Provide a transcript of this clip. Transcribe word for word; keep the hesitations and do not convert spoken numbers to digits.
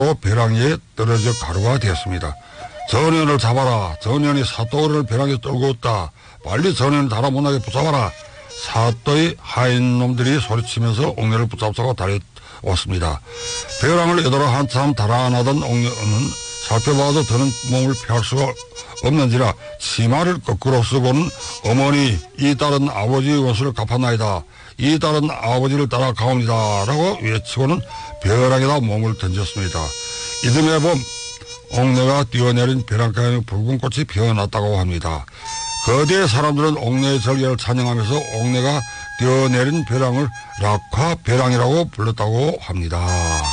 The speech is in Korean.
벼랑 위에 떨어져 가루가 되었습니다. 전현을 잡아라. 전현이 사또를 벼랑에 떨고 있다. 빨리 전현을 달아 못나게 붙잡아라. 사또의 하인 놈들이 소리치면서 옥내를 붙잡자고 달려왔습니다. 벼랑을 여들어 한참 달아나던 옥내는 살펴봐도 더는 몸을 피할 수가 없는지라 치마를 거꾸로 쓰고는 어머니, 이 딸은 아버지의 원수를 갚았나이다. 이 딸은 아버지를 따라 가옵니다. 라고 외치고는 벼랑에다 몸을 던졌습니다. 이듬해 봄 옥내가 뛰어내린 벼랑가에 붉은 꽃이 피어났다고 합니다. 거대의 사람들은 옥내의 절개를 찬양하면서 옥내가 뛰어내린 벼랑을 락화 벼랑이라고 불렀다고 합니다.